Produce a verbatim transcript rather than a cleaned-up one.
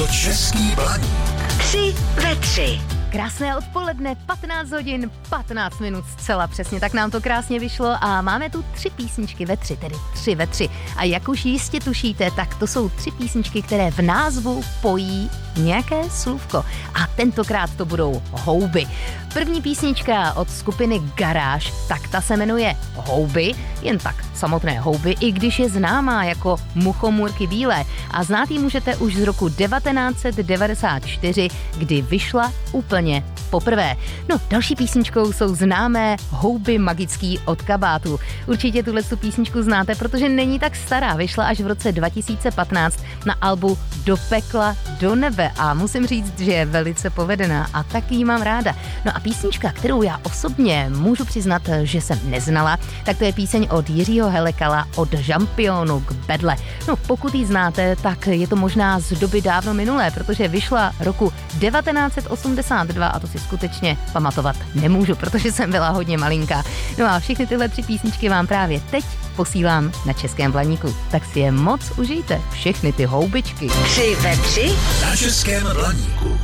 To Český Blaník. Tři ve tři. Krásné odpoledne, patnáct hodin, patnáct minut, zcela přesně, tak nám to krásně vyšlo a máme tu tři písničky ve tři, tedy tři ve tři. A jak už jistě tušíte, tak to jsou tři písničky, které v názvu pojí nějaké slůvko. A tentokrát to budou houby. První písnička od skupiny Garáž, tak ta se jmenuje Houby, jen tak samotné houby, i když je známá jako Muchomůrky bílé. A znát ji můžete už z roku devatenáct set devadesát čtyři, kdy vyšla úplně poprvé. No, další písničkou jsou známé Houby magický od Kabátu. Určitě tuhle písničku znáte, protože není tak stará. Vyšla až v roce dva tisíce patnáct na albu Do pekla, do nebe a musím říct, že je velice povedená a taky ji mám ráda. No a písnička, kterou já osobně můžu přiznat, že jsem neznala, tak to je píseň od Jiřího Helekala Od žampionu k bedle. No, pokud ji znáte, tak je to možná z doby dávno minulé, protože vyšla roku devatenáct set osmdesát dva a to si skutečně pamatovat nemůžu, protože jsem byla hodně malinká. No a všechny tyhle tři písničky vám právě teď posílám na Českém Blaníku. Tak si je moc užijte, všechny ty houbičky. Tři ve tři na Českém Blaníku.